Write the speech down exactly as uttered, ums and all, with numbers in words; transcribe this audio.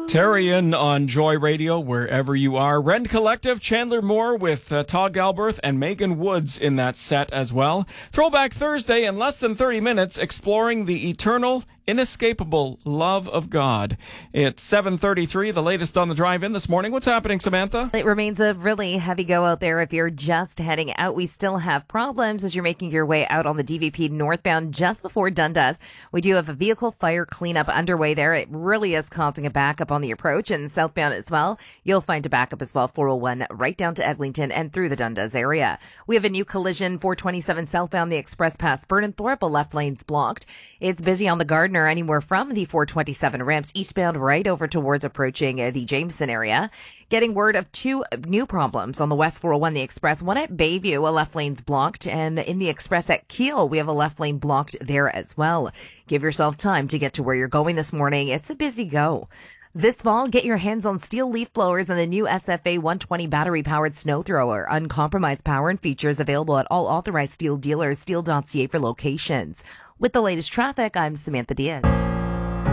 Tarian on Joy Radio, wherever you are. Rend Collective, Chandler Moore with uh, Todd Galbraith and Megan Woods in that set as well. Throwback Thursday in less than thirty minutes, exploring the eternal, inescapable love of God. It's seven thirty-three, the latest on the drive-in this morning. What's happening, Samantha? It remains a really heavy go out there if you're just heading out. We still have problems as you're making your way out on the D V P northbound just before Dundas. We do have a vehicle fire cleanup underway there. It really is causing a backup on the approach, and southbound as well. You'll find a backup as well, four oh one right down to Eglinton and through the Dundas area. We have a new collision, four twenty-seven southbound, the express past Burnenthorpe, a left lane's blocked. It's busy on the Gardner anywhere from the four twenty-seven ramps eastbound right over towards approaching uh, the Jameson area. Getting word of two new problems on the West four oh one, the express. One at Bayview, a left lane's blocked, and in the express at Kiel, we have a left lane blocked there as well. Give yourself time to get to where you're going this morning. It's a busy go. This fall, get your hands on steel leaf blowers and the new S F A one twenty battery-powered snow thrower. Uncompromised power and features available at all authorized steel dealers, steel dot c a for locations. With the latest traffic, I'm Samantha Diaz.